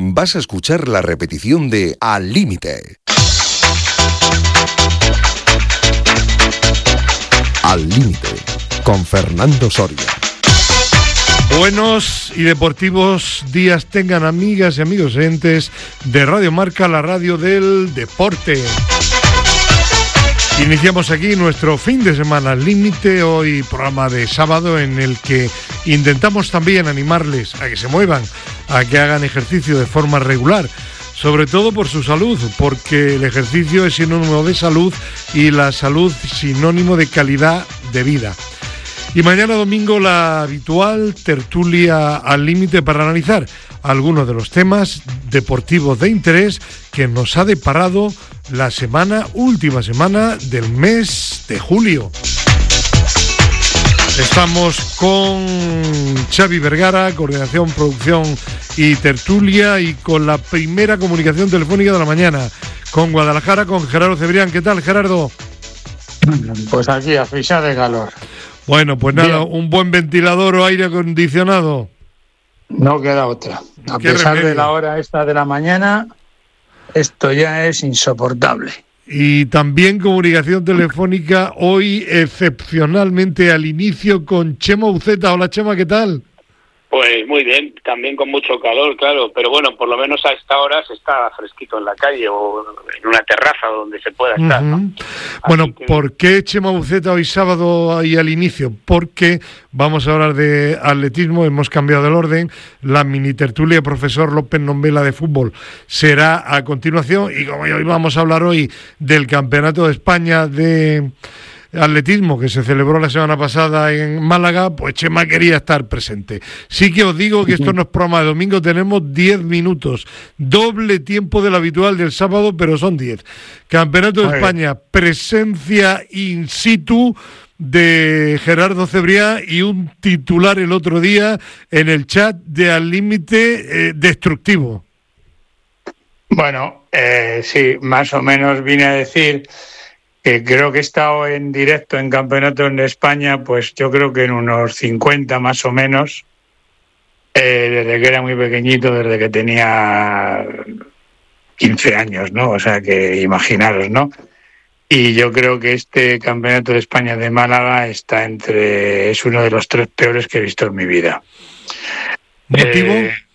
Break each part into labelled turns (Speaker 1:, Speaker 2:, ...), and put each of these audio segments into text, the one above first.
Speaker 1: vas a escuchar la repetición de Al Límite. Al Límite, con Fernando Soria.
Speaker 2: Buenos y deportivos días tengan amigas y amigos oyentes de Radio Marca, la radio del deporte. Iniciamos aquí nuestro fin de semana al límite, hoy programa de sábado en el que intentamos también animarles a que se muevan, a que hagan ejercicio de forma regular, sobre todo por su salud, porque el ejercicio es sinónimo de salud y la salud sinónimo de calidad de vida. Y mañana domingo la habitual tertulia al límite para analizar algunos de los temas deportivos de interés que nos ha deparado la última semana del mes de julio. Estamos con Xavi Vergara, coordinación, producción y tertulia, y con la primera comunicación telefónica de la mañana, con Guadalajara, con Gerardo Cebrián. ¿Qué tal, Gerardo?
Speaker 3: Pues aquí, asfixiado de calor.
Speaker 2: Bueno, pues nada, bien. Un buen ventilador o aire acondicionado.
Speaker 3: No queda otra. A pesar de la hora esta de la mañana, esto ya es insoportable.
Speaker 2: Y también comunicación telefónica hoy excepcionalmente al inicio con Chema Uceta. Hola, Chema, ¿qué tal?
Speaker 4: Pues muy bien, también con mucho calor, claro, pero bueno, por lo menos a esta hora se está fresquito en la calle o en una terraza donde se pueda estar, ¿no?
Speaker 2: Bueno, que... ¿por qué Chema Uceta hoy sábado ahí al inicio? Porque vamos a hablar de atletismo, hemos cambiado el orden, la mini tertulia profesor López Nombela de fútbol será a continuación, y como hoy vamos a hablar hoy del Campeonato de España de atletismo que se celebró la semana pasada en Málaga, pues Chema quería estar presente. Sí que os digo que esto no es programa de domingo, tenemos 10 minutos, doble tiempo del habitual del sábado, pero son 10. Campeonato de España, presencia in situ de Gerardo Cebrián y un titular el otro día en el chat de Al Límite destructivo.
Speaker 3: Bueno, sí, más o menos vine a decir que creo que he estado en directo en campeonatos de España, pues yo creo que en unos 50 más o menos, desde que era muy pequeñito, desde que tenía 15 años, ¿no? O sea que imaginaros, ¿no? Y yo creo que este campeonato de España de Málaga es uno de los 3 peores que he visto en mi vida.
Speaker 2: ¿Motivo?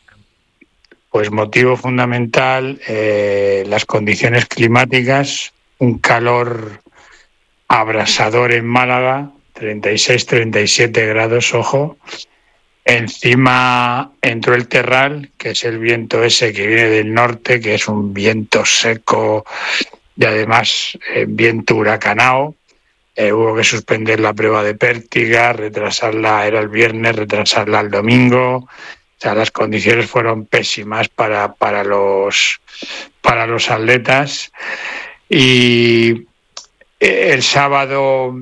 Speaker 3: Pues motivo fundamental, las condiciones climáticas. Un calor abrasador en Málaga, 36, 37 grados, ojo. Encima entró el terral, que es el viento ese que viene del norte, que es un viento seco y además viento huracanado. Hubo que suspender la prueba de pértiga, retrasarla, era el viernes, retrasarla al domingo. O sea, las condiciones fueron pésimas para los atletas. Y el sábado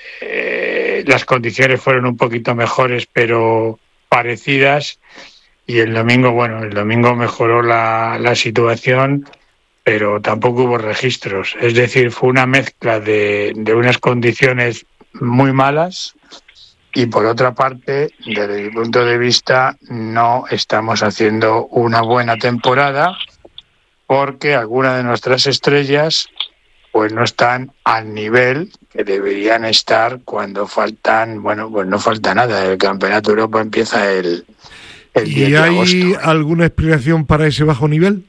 Speaker 3: las condiciones fueron un poquito mejores, pero parecidas. Y el domingo mejoró la situación, pero tampoco hubo registros. Es decir, fue una mezcla de unas condiciones muy malas y, por otra parte, desde mi punto de vista, no estamos haciendo una buena temporada, porque algunas de nuestras estrellas pues no están al nivel que deberían estar cuando faltan, pues no falta nada. El Campeonato de Europa empieza el 10 de agosto.
Speaker 2: ¿Y hay alguna explicación para ese bajo nivel?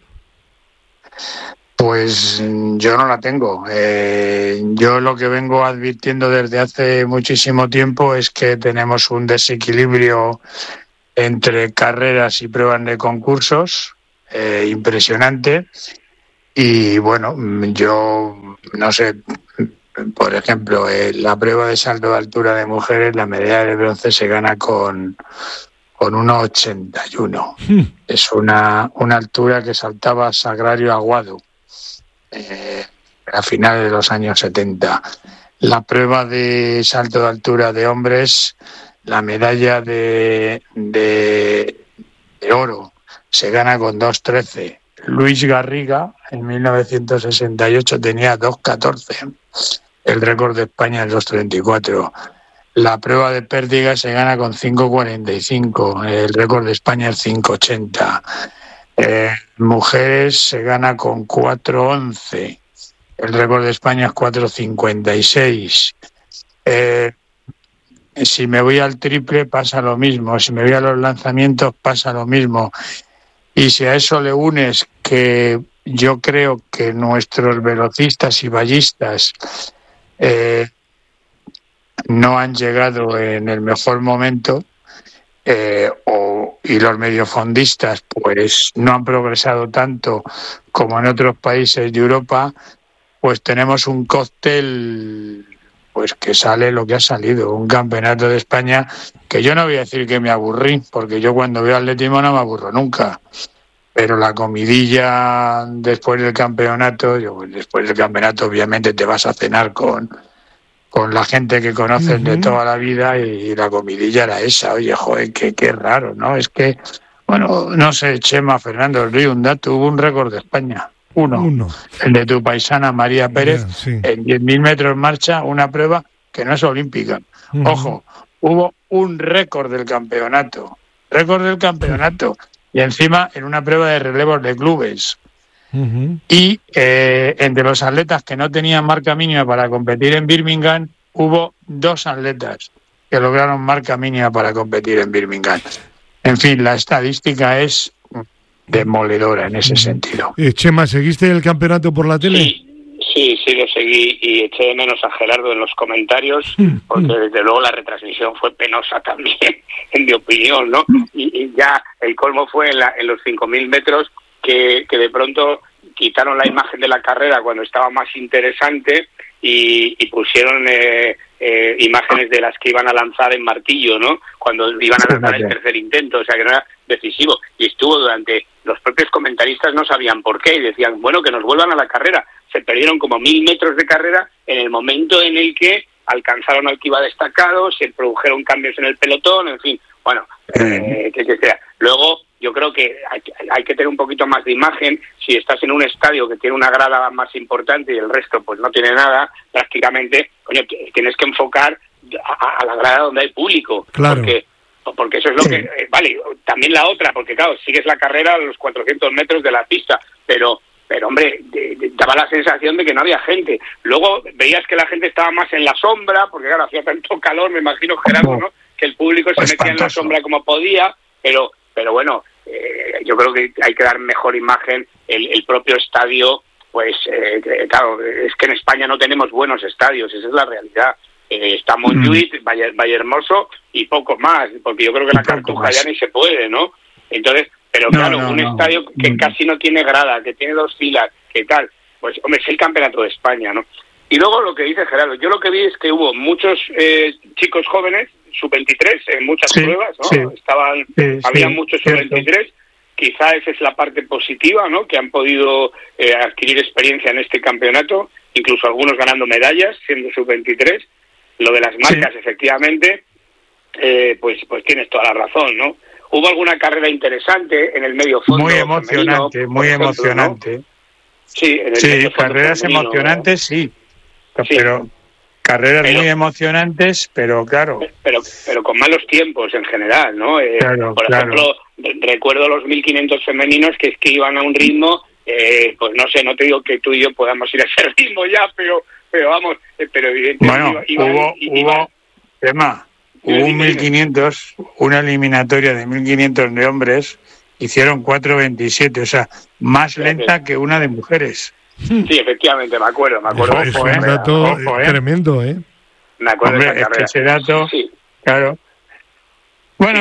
Speaker 3: Pues yo no la tengo. Yo lo que vengo advirtiendo desde hace muchísimo tiempo es que tenemos un desequilibrio entre carreras y pruebas de concursos impresionante. Y bueno, yo no sé, por ejemplo, la prueba de salto de altura de mujeres, la medalla de bronce se gana con 1,81. Es una altura que saltaba Sagrario Aguado a finales de los años 70. La prueba de salto de altura de hombres, la medalla de oro se gana con 2,13. Luis Garriga en 1968 tenía 2,14. El récord de España es 2,34. La prueba de pértiga se gana con 5,45. El récord de España es 5,80. Mujeres se gana con 4:11. El récord de España es 4:56. Si me voy al triple pasa lo mismo. Si me voy a los lanzamientos pasa lo mismo. Y si a eso le unes que yo creo que nuestros velocistas y ballistas no han llegado en el mejor momento, y los mediofondistas pues no han progresado tanto como en otros países de Europa, pues tenemos un cóctel pues que sale lo que ha salido, un campeonato de España que yo no voy a decir que me aburrí, porque yo cuando veo atletismo no me aburro nunca, pero la comidilla después del campeonato, obviamente te vas a cenar con la gente que conoces de toda la vida, y la comidilla era esa. Oye, joder, qué raro, ¿no? Es que, bueno, no sé, Chema, Fernando del Río, un dato, hubo un récord de España. Uno. El de tu paisana María Pérez, sí. En 10.000 metros marcha, una prueba que no es olímpica. Ojo, hubo un récord del campeonato, y encima en una prueba de relevos de clubes. Y entre los atletas que no tenían marca mínima para competir en Birmingham, hubo 2 atletas que lograron marca mínima para competir en Birmingham. En fin, la estadística es demoledora en ese sentido.
Speaker 2: Chema, ¿seguiste el campeonato por la tele?
Speaker 4: Sí, lo seguí, y eché de menos a Gerardo en los comentarios, porque desde luego la retransmisión fue penosa también, en mi opinión, ¿no? Y ya el colmo fue en los 5.000 metros, que de pronto quitaron la imagen de la carrera cuando estaba más interesante y pusieron imágenes de las que iban a lanzar en martillo, ¿no? Cuando iban a lanzar el tercer intento, o sea que no era decisivo. Y estuvo durante... Los propios comentaristas no sabían por qué y decían, bueno, que nos vuelvan a la carrera. Se perdieron como 1.000 metros de carrera en el momento en el que alcanzaron al que iba destacado, se produjeron cambios en el pelotón, en fin, bueno, que sea. Luego, yo creo que hay que tener un poquito más de imagen. Si estás en un estadio que tiene una grada más importante y el resto pues no tiene nada, prácticamente, coño, tienes que enfocar a la grada donde hay público.
Speaker 2: Claro.
Speaker 4: Porque eso es lo que... vale, también la otra, porque claro, sigues la carrera a los 400 metros de la pista, pero hombre, daba la sensación de que no había gente. Luego veías que la gente estaba más en la sombra, porque claro, hacía tanto calor, me imagino, Gerardo, ¿no? Que el público se metía en la sombra como podía, pero bueno, yo creo que hay que dar mejor imagen. El propio estadio, pues claro, es que en España no tenemos buenos estadios, esa es la realidad. Está Montjuïc, Vallehermoso y poco más, porque yo creo que la Cartuja ya ni se puede, ¿no? Entonces, pero claro, un estadio que casi no tiene grada, que tiene 2 filas, que tal, pues hombre, es el campeonato de España, ¿no? Y luego lo que dice Gerardo, yo lo que vi es que hubo muchos chicos jóvenes, sub-23, en muchas pruebas, ¿no? Había muchos sub-23, quizá esa es la parte positiva, ¿no? Que han podido adquirir experiencia en este campeonato, incluso algunos ganando medallas, siendo sub-23. Lo de las marcas, efectivamente, pues tienes toda la razón, ¿no? Hubo alguna carrera interesante en el medio fondo.
Speaker 3: Muy emocionante, emocionante.
Speaker 4: ¿No? Sí, en el
Speaker 3: medio carreras fondo femenino, emocionantes, sí. Pero carreras muy emocionantes, pero claro.
Speaker 4: Pero con malos tiempos en general, ¿no? Por ejemplo, recuerdo los 1.500 femeninos que iban a un ritmo, pues no sé, no te digo que tú y yo podamos ir a ese ritmo ya, pero vamos, pero evidentemente
Speaker 3: hubo un 1.500, una eliminatoria de 1.500 de hombres, hicieron 4:27, o sea, más lenta que una de mujeres.
Speaker 4: Sí, efectivamente, me acuerdo.
Speaker 2: Es un dato tremendo, ¿eh?
Speaker 4: Me acuerdo.
Speaker 3: Hombre,
Speaker 4: de esa carrera.
Speaker 3: Ese dato, sí. Claro. Bueno,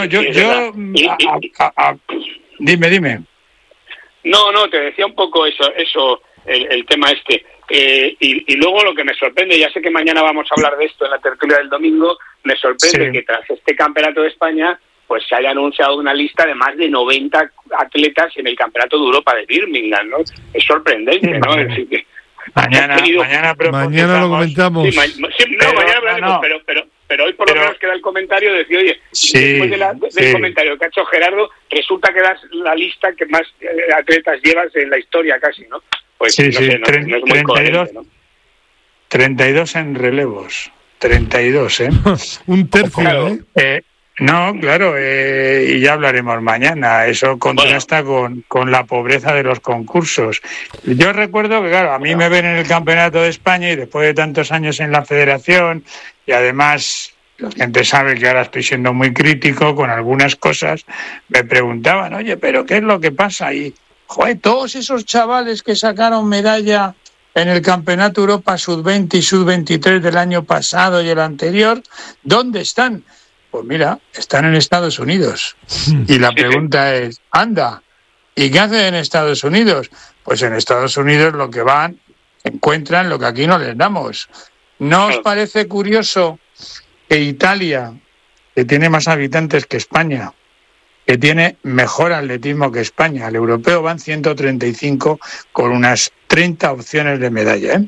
Speaker 3: dime.
Speaker 4: No, te decía un poco eso, el tema este. Y luego lo que me sorprende, ya sé que mañana vamos a hablar de esto en la tertulia del domingo, me sorprende que tras este campeonato de España pues se haya anunciado una lista de más de 90 atletas en el campeonato de Europa de Birmingham, ¿no? Es sorprendente, ¿no? Es decir, que
Speaker 2: mañana lo comentamos.
Speaker 4: Mañana hablaremos, pero hoy por lo menos queda el comentario de decir, oye, después del comentario que ha hecho Gerardo, resulta que das la lista que más atletas llevas en la historia casi, ¿no? Pues no sé, no es muy coherente, ¿no?
Speaker 3: 32 en relevos. 32, ¿eh?
Speaker 2: Un tercio,
Speaker 3: claro. No, claro, y ya hablaremos mañana. Eso contrasta con la pobreza de los concursos. Yo recuerdo que, claro, a mí me ven en el Campeonato de España y después de tantos años en la Federación, y además la gente sabe que ahora estoy siendo muy crítico con algunas cosas, me preguntaban, oye, ¿pero qué es lo que pasa? Y, joder, todos esos chavales que sacaron medalla en el Campeonato Europa Sub-20 y Sub-23 del año pasado y el anterior, ¿dónde están? Pues mira, están en Estados Unidos. Y la pregunta es, anda, ¿y qué hacen en Estados Unidos? Pues en Estados Unidos lo que van, encuentran lo que aquí no les damos. ¿No os parece curioso que Italia, que tiene más habitantes que España, que tiene mejor atletismo que España, el europeo van 135 con unas 30 opciones de medalla,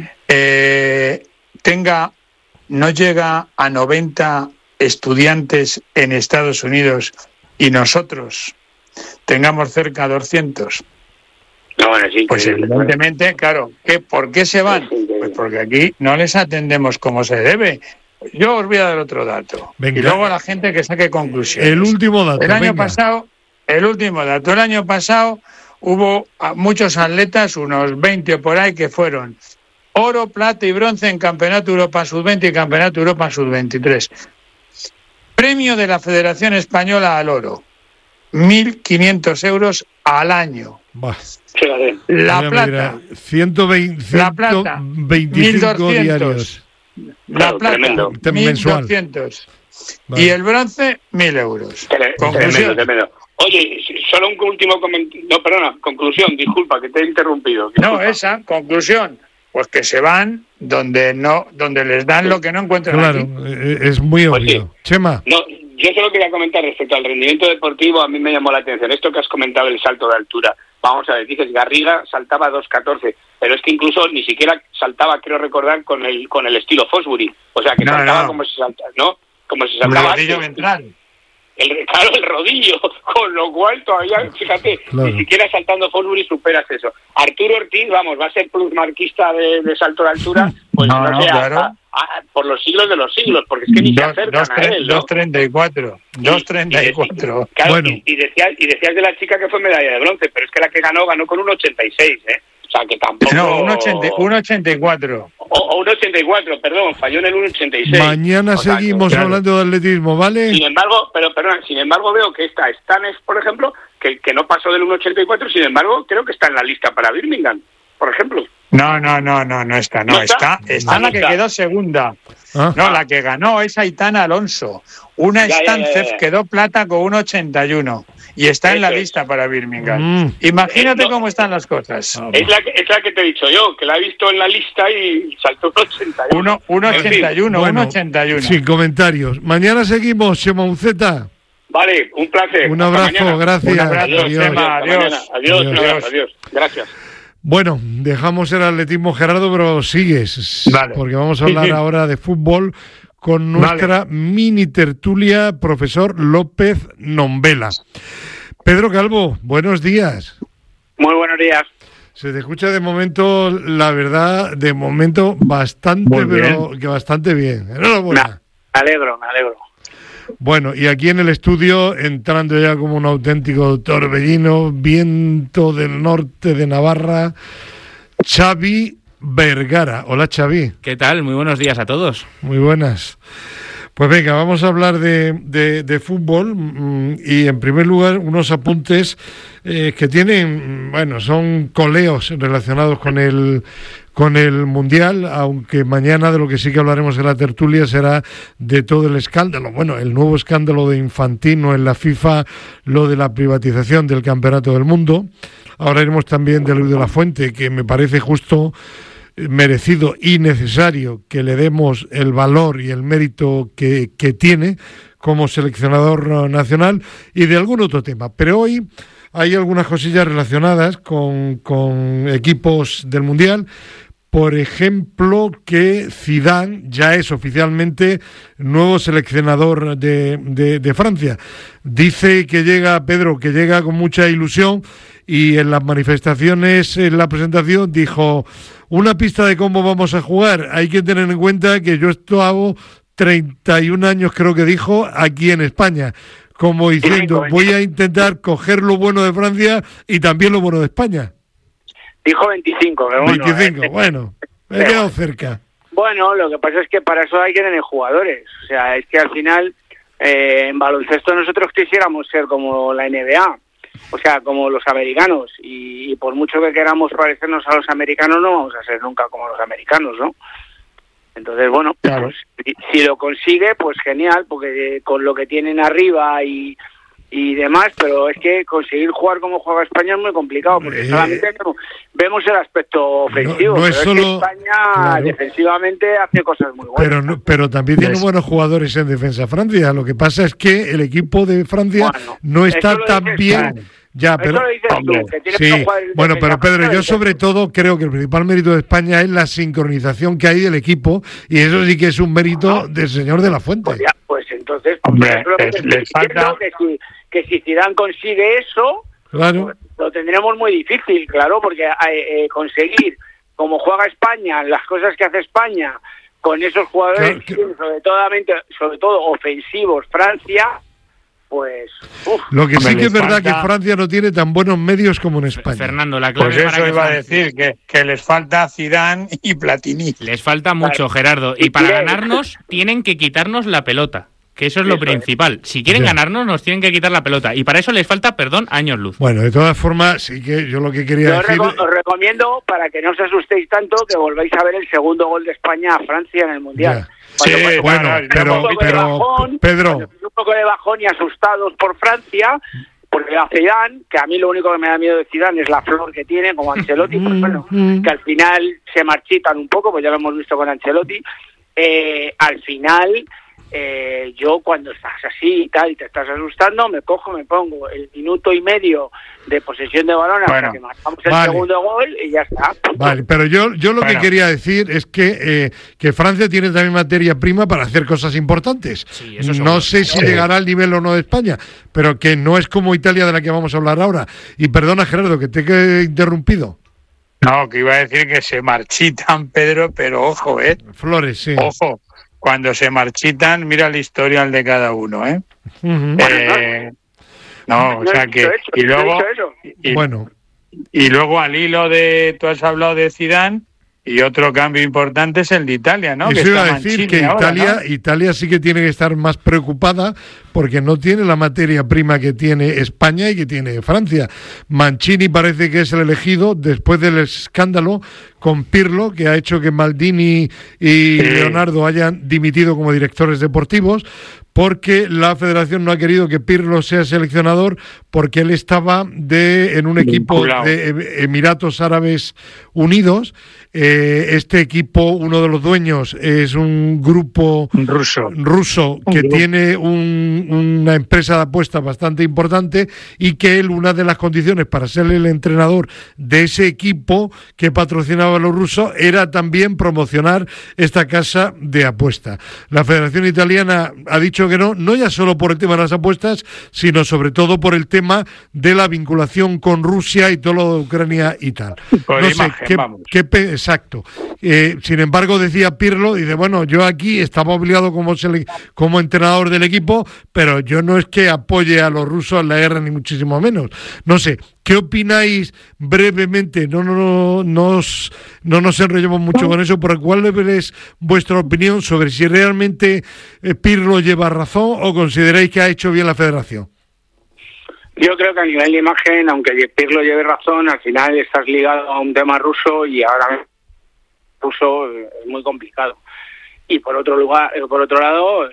Speaker 3: no llega a 90 estudiantes en Estados Unidos y nosotros tengamos cerca de 200?
Speaker 4: No, bueno, sí,
Speaker 3: pues evidentemente, claro, ¿por qué se van? Pues porque aquí no les atendemos como se debe. Yo os voy a dar otro dato. Venga. Y luego la gente que saque conclusiones.
Speaker 2: El último dato.
Speaker 3: El año pasado hubo muchos atletas, unos 20 por ahí, que fueron oro, plata y bronce en Campeonato Europa Sub-20 y Campeonato Europa Sub-23. Premio de la Federación Española al oro, 1.500 euros al año.
Speaker 2: Bah.
Speaker 3: La plata,
Speaker 2: 125 diarios.
Speaker 3: La plata, 1.200. Vale. Y el bronce, 1.000 euros.
Speaker 4: Tremendo. Oye, solo un último comentario. No, perdona, conclusión, disculpa que te he interrumpido.
Speaker 3: No, esa, conclusión. Pues que se van donde les dan lo que no encuentran
Speaker 2: claro,
Speaker 3: aquí.
Speaker 2: Es muy obvio.
Speaker 4: Oye,
Speaker 2: Chema.
Speaker 4: No, yo solo quería comentar respecto al rendimiento deportivo, a mí me llamó la atención esto que has comentado, el salto de altura. Vamos a ver, dices, Garriga saltaba 2.14, pero es que incluso ni siquiera saltaba, creo recordar, con el estilo Fosbury. O sea, que saltaba como se saltaba, ¿no? Como se saltaba.
Speaker 3: El rodillo ventral.
Speaker 4: Claro, el rodillo, con lo cual todavía, fíjate, claro. Ni siquiera saltando Fosbury superas eso. Arturo Ortiz, vamos, va a ser plusmarquista de salto de altura, pues no sé, claro. Por los siglos de los siglos, porque es que ni se acercan a él, ¿no?
Speaker 3: 2.34.
Speaker 4: Claro,
Speaker 2: bueno.
Speaker 4: y decías de la chica que fue medalla de bronce, pero es que la que ganó con un 86, ¿eh? O sea, que tampoco...
Speaker 3: No, un 84.
Speaker 4: O un 84, perdón, falló en el 1.86.
Speaker 2: Mañana seguimos hablando de atletismo, ¿vale?
Speaker 4: Sin embargo, veo que está Stanes, por ejemplo, que no pasó del 1.84, sin embargo, creo que está en la lista para Birmingham, por ejemplo.
Speaker 3: No está. Está la que quedó segunda. No, la que ganó es Aitana Alonso. Una Stancev quedó plata con 1.81 y está en la lista para Birmingham. Imagínate cómo están las cosas.
Speaker 4: Es la que te he dicho yo, que la he visto en la lista y saltó 1.81.
Speaker 3: 1.81.
Speaker 2: Sin comentarios. Mañana seguimos, Chema Uceta.
Speaker 4: Vale, un placer.
Speaker 2: Un abrazo, gracias.
Speaker 3: Un abrazo,
Speaker 4: Adiós. Gracias.
Speaker 2: Bueno, dejamos el atletismo, Gerardo, pero sigues, vale. Porque vamos a hablar ahora de fútbol con nuestra mini tertulia, profesor López Nombela. Pedro Calvo, buenos días.
Speaker 5: Muy buenos días.
Speaker 2: Se te escucha de momento, la verdad, bastante bien. Enhorabuena.
Speaker 5: Me alegro.
Speaker 2: Bueno, y aquí en el estudio, entrando ya como un auténtico torbellino, viento del norte de Navarra, Xavi Vergara. Hola, Xavi.
Speaker 6: ¿Qué tal? Muy buenos días a todos.
Speaker 2: Muy buenas. Pues venga, vamos a hablar de fútbol y en primer lugar unos apuntes que tienen, son coleos relacionados con el Mundial, aunque mañana de lo que sí que hablaremos en la tertulia será de todo el escándalo, el nuevo escándalo de Infantino en la FIFA, lo de la privatización del Campeonato del Mundo. Ahora iremos también de Luis de la Fuente, que me parece justo, merecido y necesario que le demos el valor y el mérito que tiene como seleccionador nacional, y de algún otro tema. Pero hoy hay algunas cosillas relacionadas con equipos del Mundial. Por ejemplo, que Zidane ya es oficialmente nuevo seleccionador de Francia. Dice que llega con mucha ilusión, y en las manifestaciones, en la presentación, dijo: una pista de cómo vamos a jugar. Hay que tener en cuenta que yo esto hago 31 años, creo que dijo, aquí en España, como diciendo, voy a intentar coger lo bueno de Francia y también lo bueno de España.
Speaker 5: Dijo 25, pero bueno.
Speaker 2: 25, bueno, me he quedado cerca.
Speaker 5: Bueno, lo que pasa es que para eso hay que tener jugadores. O sea, es que al final, en baloncesto nosotros quisiéramos ser como la NBA, o sea, como los americanos. Y por mucho que queramos parecernos a los americanos, no vamos a ser nunca como los americanos, ¿no? Entonces, bueno,
Speaker 3: claro.
Speaker 5: Pues si lo consigue, pues genial, porque con lo que tienen arriba y demás, pero es que conseguir jugar como juega España es muy complicado, porque solamente vemos el aspecto ofensivo,
Speaker 2: no es
Speaker 5: pero
Speaker 2: solo,
Speaker 5: es que España
Speaker 2: claro,
Speaker 5: defensivamente hace cosas muy buenas.
Speaker 2: Pero también tiene buenos jugadores en defensa Francia. Lo que pasa es que el equipo de Francia no está tan bien. Ya, pero sí, bueno, pero Pedro, yo sobre todo creo que el principal mérito de España es la sincronización que hay del equipo, y eso sí que es un mérito del señor de la Fuente.
Speaker 5: Pues entonces,
Speaker 3: hombre,
Speaker 5: les falta que si Zidane consigue eso,
Speaker 2: claro,
Speaker 5: pues lo tendremos muy difícil, claro, porque conseguir como juega España, las cosas que hace España con esos jugadores, sobre todo ofensivos, Francia. Pues,
Speaker 2: lo que sí que es verdad que Francia no tiene tan buenos medios como en España.
Speaker 6: Fernando, la clave
Speaker 3: pues
Speaker 6: para
Speaker 3: eso
Speaker 6: que
Speaker 3: iba a decir, que les falta Zidane y Platini.
Speaker 6: Les falta mucho, Gerardo. Y para ganarnos tienen que quitarnos la pelota, que eso es lo principal. Si quieren ganarnos, nos tienen que quitar la pelota. Y para eso les falta, años luz.
Speaker 2: Bueno, de todas formas, sí que yo lo que quería decir...
Speaker 5: Os recomiendo, para que no os asustéis tanto, que volváis a ver el segundo gol de España a Francia en el Mundial.
Speaker 2: Bueno, pero Pedro...
Speaker 5: Un poco de bajón y asustados por Francia, porque a Zidane, que a mí lo único que me da miedo de Zidane es la flor que tiene, como Ancelotti, pues bueno, que al final se marchitan un poco, pues ya lo hemos visto con Ancelotti. Al final... yo cuando estás así y tal y te estás asustando, me pongo el minuto y medio de posesión de balón hasta que marcamos el segundo gol y ya está.
Speaker 2: Vale, pero yo lo que quería decir es que Francia tiene también materia prima para hacer cosas importantes.
Speaker 6: Sí, eso
Speaker 2: no sé si llegará al nivel o no de España, pero que no es como Italia, de la que vamos a hablar ahora. Y perdona, Gerardo, que te he interrumpido.
Speaker 3: No, que iba a decir que se marchitan, Pedro, pero ojo,
Speaker 2: Flores, sí.
Speaker 3: Ojo. Cuando se marchitan, mira el historial de cada uno, ¿eh?
Speaker 2: Uh-huh.
Speaker 3: O sea que... Y luego, y luego al hilo de... Tú has hablado de Zidane, y otro cambio importante es el de Italia, ¿no?
Speaker 2: Eso iba a decir que Italia sí que tiene que estar más preocupada porque no tiene la materia prima que tiene España y que tiene Francia. Mancini parece que es el elegido después del escándalo con Pirlo, que ha hecho que Maldini y Leonardo hayan dimitido como directores deportivos, porque la federación no ha querido que Pirlo sea seleccionador porque él estaba en un equipo de Emiratos Árabes Unidos. Este equipo, uno de los dueños, es un grupo ruso que tiene una empresa de apuestas bastante importante, y que él, una de las condiciones para ser el entrenador de ese equipo que patrocinaba a los rusos era también promocionar esta casa de apuestas. La Federación Italiana ha dicho que no ya solo por el tema de las apuestas, sino sobre todo por el tema de la vinculación con Rusia y todo lo de Ucrania y tal. No sé, exacto. Sin embargo, decía Pirlo, dice, bueno, yo aquí estaba obligado como entrenador del equipo, pero yo no es que apoye a los rusos en la guerra, ni muchísimo menos. No sé, ¿qué opináis brevemente? No nos enrollemos mucho con eso, pero ¿cuál es vuestra opinión sobre si realmente Pirlo lleva razón o consideráis que ha hecho bien la federación?
Speaker 5: Yo creo que a nivel de imagen, aunque Pirlo lleve razón, al final estás ligado a un tema ruso y ahora ruso es muy complicado. Y por otro lado,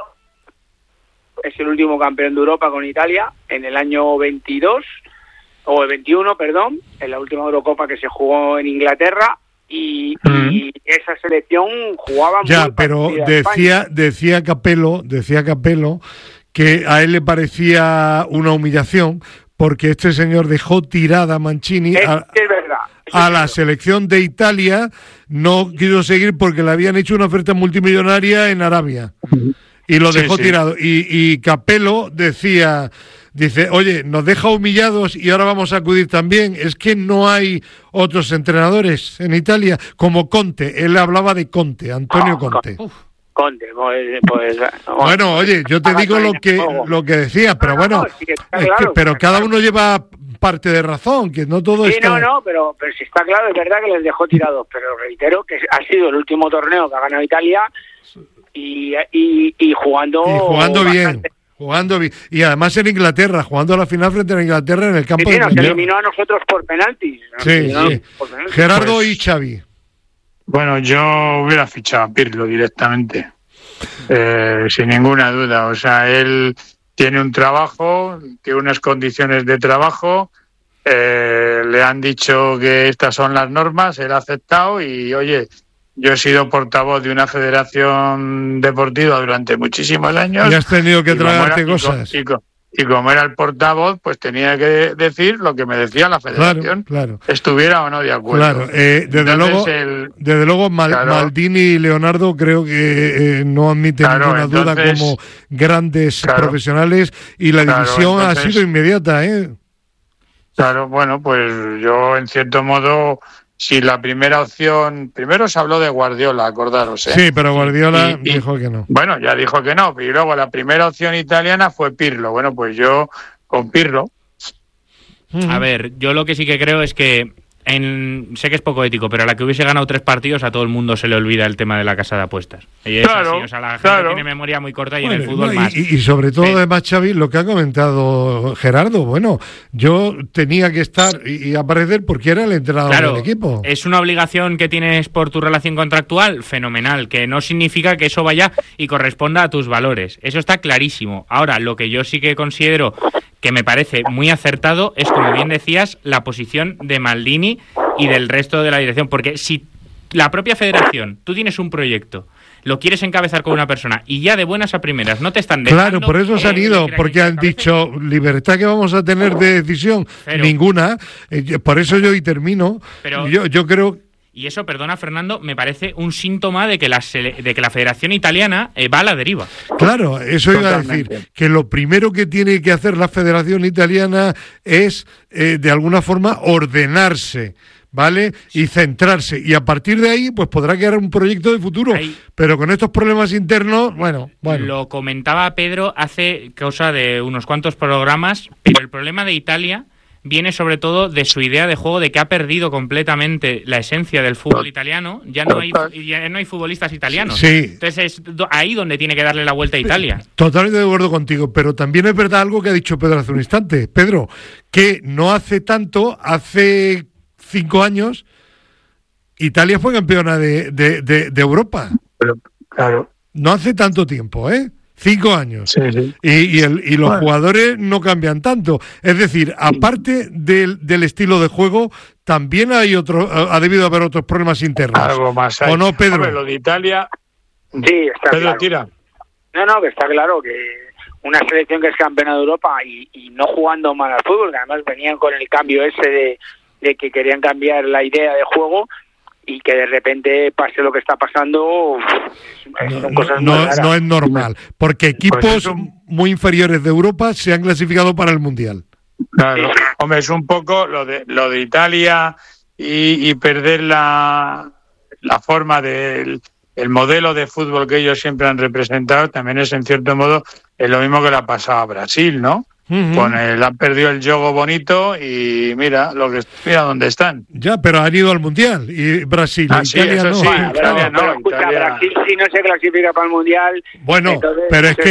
Speaker 5: es el último campeón de Europa con Italia en el año 21, en la última Eurocopa que se jugó en Inglaterra, y esa selección jugaba muy bien.
Speaker 2: Pero decía Capello que a él le parecía una humillación porque este señor dejó tirada a Mancini a la selección de Italia, no quiso seguir porque le habían hecho una oferta multimillonaria en Arabia y lo dejó tirado. Y Capello dice, oye, nos deja humillados y ahora vamos a acudir también. Es que no hay otros entrenadores en Italia como Conte. Él hablaba de Conte, Antonio Conte.
Speaker 5: Conte, pues
Speaker 2: bueno, oye, yo te digo lo que decías, pero bueno,
Speaker 5: sí claro,
Speaker 2: pero cada uno lleva parte de razón, que no todo es...
Speaker 5: Sí, pero si está claro, es verdad que les dejó tirados, pero reitero que ha sido el último torneo que ha ganado Italia y jugando...
Speaker 2: Y jugando
Speaker 5: bastante
Speaker 2: bien. Jugando bien. Y además en Inglaterra, jugando la final frente a Inglaterra en el campo de
Speaker 5: nos
Speaker 2: Inglaterra.
Speaker 5: eliminó a nosotros por penaltis.
Speaker 2: Sí. Gerardo
Speaker 3: Pues,
Speaker 2: y Xavi.
Speaker 3: Bueno, yo hubiera fichado a Pirlo directamente, sin ninguna duda. O sea, él tiene un trabajo, tiene unas condiciones de trabajo, le han dicho que estas son las normas, él ha aceptado y, oye, yo he sido portavoz de una federación deportiva durante muchísimos años.
Speaker 2: Y has tenido que tragarte cosas.
Speaker 3: Y como era el portavoz, pues tenía que decir lo que me decía la federación,
Speaker 2: claro.
Speaker 3: Estuviera o no de acuerdo.
Speaker 2: Claro, desde luego Maldini y Leonardo creo que no admiten ninguna duda como grandes profesionales y la división ha sido inmediata,
Speaker 3: Claro, bueno, pues yo en cierto modo... Si la primera opción... Primero se habló de Guardiola, acordaros,
Speaker 2: Sí, pero Guardiola dijo que no.
Speaker 3: Bueno, ya dijo que no. Y luego la primera opción italiana fue Pirlo. Bueno, pues yo con Pirlo.
Speaker 6: A ver, yo lo que sí que creo es que... sé que es poco ético, pero a la que hubiese ganado 3 partidos a todo el mundo se le olvida el tema de la casa de apuestas. Y es así, o sea, la gente tiene memoria muy corta y en el fútbol más.
Speaker 2: Y sobre todo, además, Xavi, lo que ha comentado Gerardo, bueno, yo tenía que estar y aparecer porque era el entrenador del equipo.
Speaker 6: Es una obligación que tienes por tu relación contractual, fenomenal, que no significa que eso vaya y corresponda a tus valores. Eso está clarísimo. Ahora, lo que yo sí que considero que me parece muy acertado es, como bien decías, la posición de Maldini y del resto de la dirección, porque si la propia federación, tú tienes un proyecto, lo quieres encabezar con una persona y ya de buenas a primeras no te están dejando...
Speaker 2: Claro, por eso se han ido, porque han dicho libertad que vamos a tener de decisión, ninguna, por eso yo termino, pero yo creo...
Speaker 6: Y eso, perdona Fernando, me parece un síntoma de que la Federación Italiana va a la deriva.
Speaker 2: Claro, eso iba a decir, que lo primero que tiene que hacer la Federación Italiana es, de alguna forma, ordenarse, ¿vale? Y centrarse. Y a partir de ahí, pues podrá crear un proyecto de futuro. Pero con estos problemas internos, bueno.
Speaker 6: Lo comentaba Pedro hace cosa de unos cuantos programas, pero el problema de Italia viene sobre todo de su idea de juego, de que ha perdido completamente la esencia del fútbol italiano. Ya no hay futbolistas italianos.
Speaker 2: Sí.
Speaker 6: Entonces es ahí donde tiene que darle la vuelta a Italia.
Speaker 2: Totalmente de acuerdo contigo, pero también es verdad algo que ha dicho Pedro hace un instante. Pedro, que no hace tanto, hace 5 años, Italia fue campeona de Europa.
Speaker 3: Pero, claro.
Speaker 2: No hace tanto tiempo, 5 años.
Speaker 3: Sí.
Speaker 2: Y los jugadores no cambian tanto. Es decir, aparte del estilo de juego, también ha debido haber otros problemas internos.
Speaker 3: Algo más hay.
Speaker 2: ¿O no, Pedro?
Speaker 3: Hombre, lo de Italia...
Speaker 5: Sí, está
Speaker 3: Pedro,
Speaker 5: claro.
Speaker 3: tira.
Speaker 5: No, que está claro que una selección que es campeona de Europa y no jugando mal al fútbol, que además venían con el cambio ese de que querían cambiar la idea de juego, y que de repente pase lo que está pasando, son cosas muy raras.
Speaker 2: No es normal, porque equipos muy inferiores de Europa se han clasificado para el Mundial.
Speaker 3: Claro, hombre, es un poco lo de Italia y perder la forma del modelo de fútbol que ellos siempre han representado. También es, en cierto modo, es lo mismo que le ha pasado a Brasil, ¿no? Han perdido el juego bonito y mira dónde están.
Speaker 2: Ya, pero han ido al Mundial y Brasil, Italia no.
Speaker 3: Sí, Italia no.
Speaker 5: Brasil si no se clasifica para el Mundial.
Speaker 2: Bueno, entonces, pero es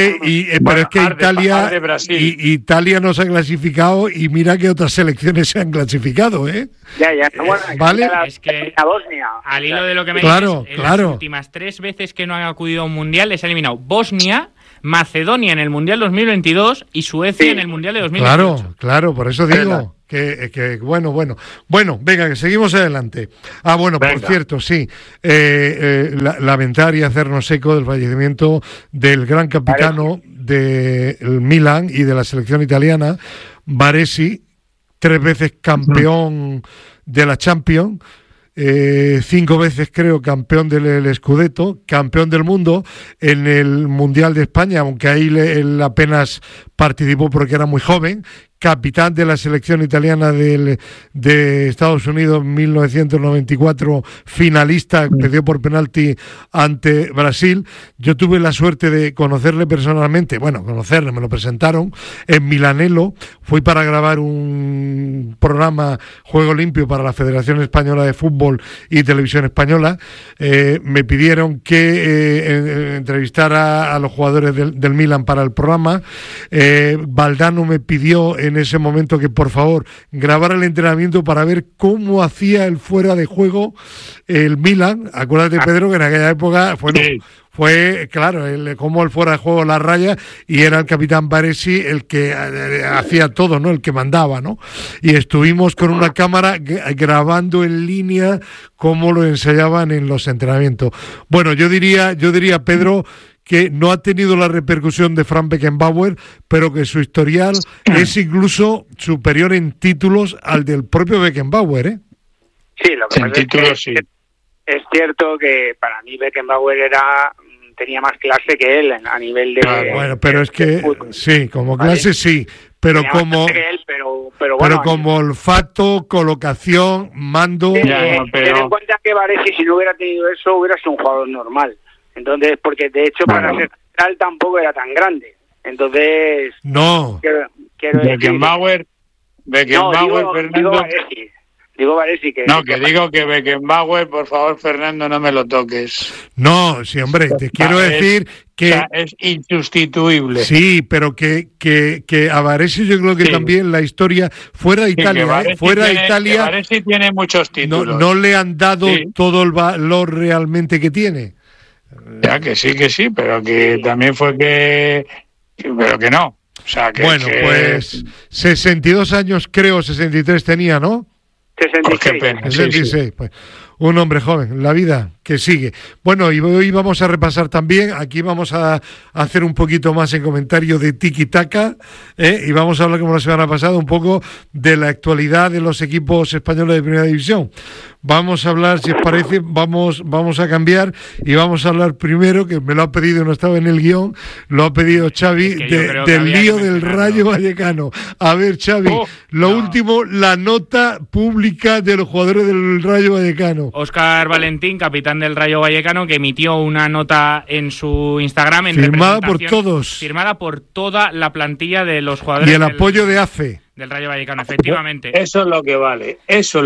Speaker 2: que Italia no se ha clasificado y mira que otras selecciones se han clasificado,
Speaker 5: Ya. Bueno,
Speaker 2: ¿vale?
Speaker 6: Es que
Speaker 5: Bosnia.
Speaker 6: Al hilo de lo que me
Speaker 2: dices,
Speaker 6: en las últimas 3 veces que no han acudido a un Mundial les ha eliminado Bosnia, Macedonia en el Mundial 2022 y Suecia en el Mundial de 2018.
Speaker 2: Claro, por eso digo que bueno. Bueno, venga, que seguimos adelante. Venga. Por cierto, sí, lamentar y hacernos eco del fallecimiento del gran capitano del Milan y de la selección italiana, Baresi, 3 veces campeón de la Champions, 5 veces creo campeón del Scudetto, campeón del mundo en el Mundial de España, aunque ahí él apenas participó porque era muy joven, capitán de la selección italiana de Estados Unidos en 1994, finalista, perdió por penalti ante Brasil. Yo tuve la suerte de conocerle personalmente, me lo presentaron en Milanello, fui para grabar un programa Juego Limpio para la Federación Española de Fútbol y Televisión Española. Me pidieron que entrevistara a los jugadores del Milan para el programa. Valdano me pidió en ese momento que por favor grabara el entrenamiento para ver cómo hacía el fuera de juego el Milan. Acuérdate, Pedro, que en aquella época fue claro, como el fuera de juego la raya, y era el capitán Baresi el que hacía todo, ¿no? El que mandaba, ¿no? Y estuvimos con una cámara grabando en línea cómo lo ensayaban en los entrenamientos. Bueno, yo diría, Pedro, que no ha tenido la repercusión de Franz Beckenbauer, pero que su historial es incluso superior en títulos al del propio Beckenbauer, ¿eh?
Speaker 5: Sí, lo que pasa es que es cierto que para mí Beckenbauer tenía más clase que él a nivel de...
Speaker 2: bueno, pero es que sí, como clase sí, pero como pero como olfato, colocación, mando...
Speaker 5: Ten en cuenta que Baresi, si no hubiera tenido eso, hubiera sido un jugador normal. Entonces, porque de hecho para ser central tampoco era tan grande. Entonces...
Speaker 2: No.
Speaker 5: Quiero
Speaker 3: Beckenbauer, Fernando...
Speaker 5: Digo Baresi que...
Speaker 3: No, que digo que Beckenbauer, por favor, Fernando, no me lo toques.
Speaker 2: No, sí, hombre, te quiero decir que...
Speaker 3: es insustituible.
Speaker 2: Sí, pero que a Baresi yo creo que también la historia, fuera de Italia,
Speaker 3: Baresi tiene muchos títulos.
Speaker 2: No le han dado todo el valor realmente que tiene.
Speaker 3: Ya que sí, pero que también fue pero que no. O sea,
Speaker 2: pues 62 años creo, 63 tenía, ¿no?
Speaker 5: 66.
Speaker 3: Pues qué pena.
Speaker 2: 66, pues, un hombre joven, la vida que sigue. Bueno, y hoy vamos a repasar también, aquí vamos a hacer un poquito más en comentario de tiki-taka, y vamos a hablar, como la semana pasada, un poco de la actualidad de los equipos españoles de Primera División. Vamos a hablar, si os parece, vamos a cambiar y vamos a hablar primero, que me lo ha pedido, no estaba en el guión, lo ha pedido Xavi, del lío del Rayo Vallecano. A ver, Xavi, último, la nota pública de los jugadores del Rayo Vallecano.
Speaker 6: Óscar Valentín, capitán del Rayo Vallecano, que emitió una nota en su Instagram
Speaker 2: firmada por todos,
Speaker 6: firmada por toda la plantilla de los jugadores
Speaker 2: y el apoyo de AFE
Speaker 6: del Rayo Vallecano, efectivamente.
Speaker 3: Eso es lo que vale.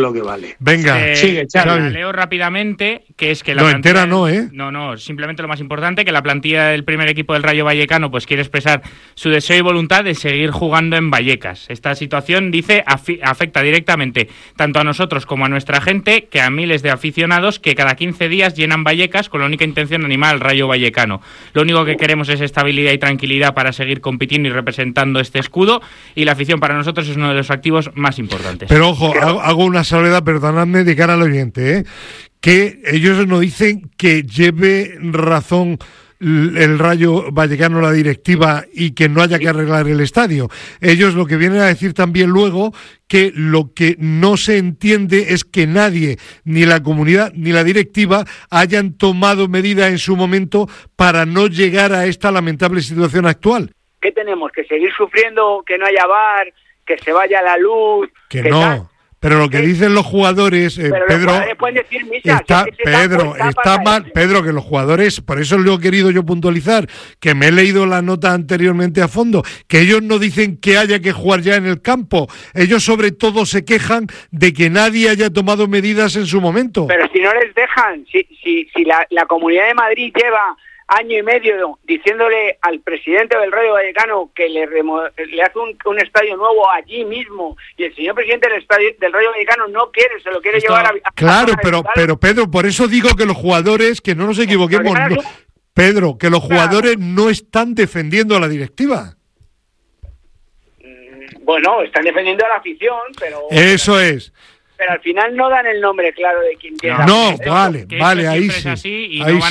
Speaker 2: Venga,
Speaker 6: sigue, Xavi. La leo rápidamente, que es que la
Speaker 2: plantilla... No, entera
Speaker 6: No, simplemente lo más importante, que la plantilla del primer equipo del Rayo Vallecano pues quiere expresar su deseo y voluntad de seguir jugando en Vallecas. Esta situación, dice, afecta directamente tanto a nosotros como a nuestra gente, que a miles de aficionados que cada 15 días llenan Vallecas con la única intención de animar al Rayo Vallecano. Lo único que queremos es estabilidad y tranquilidad para seguir compitiendo y representando este escudo, y la afición para nosotros es uno de los activos más importantes.
Speaker 2: Pero ojo, hago una salvedad, perdonadme, de cara al oyente, que ellos nos dicen que lleve razón el Rayo Vallecano, la directiva, y que no haya que arreglar el estadio. Ellos lo que vienen a decir también luego, que lo que no se entiende es que nadie, ni la comunidad ni la directiva, hayan tomado medida en su momento para no llegar a esta lamentable situación actual.
Speaker 5: ¿Qué tenemos? ¿Que seguir sufriendo, que no haya VAR, que se vaya la luz?
Speaker 2: Que no. Pero lo que dicen los jugadores, Pedro,
Speaker 5: pueden decir misa,
Speaker 2: está mal, Pedro, que los jugadores, por eso lo he querido yo puntualizar, que me he leído la nota anteriormente a fondo, que ellos no dicen que haya que jugar ya en el campo, ellos sobre todo se quejan de que nadie haya tomado medidas en su momento.
Speaker 5: Pero si no les dejan, si la Comunidad de Madrid lleva año y medio diciéndole al presidente del Rayo Vallecano que le hace un estadio nuevo allí mismo, y el señor presidente del Rayo Vallecano no quiere, se lo quiere llevar a
Speaker 2: Claro, pero Pedro, por eso digo que los jugadores, que no nos equivoquemos, Pedro, que los jugadores no están defendiendo a la directiva.
Speaker 5: Bueno, están defendiendo a la afición, pero...
Speaker 2: Eso es.
Speaker 5: Pero al final no dan el nombre claro de quien tiene.
Speaker 2: No, vale, ahí sí.
Speaker 6: Ahí